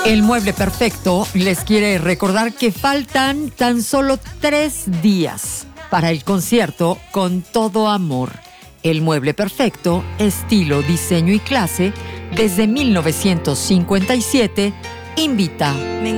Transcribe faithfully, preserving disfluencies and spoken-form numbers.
El Mueble Perfecto les quiere recordar que faltan tan solo tres días para el concierto Con Todo Amor. El Mueble Perfecto, estilo, diseño y clase, desde mil novecientos cincuenta y siete, invita.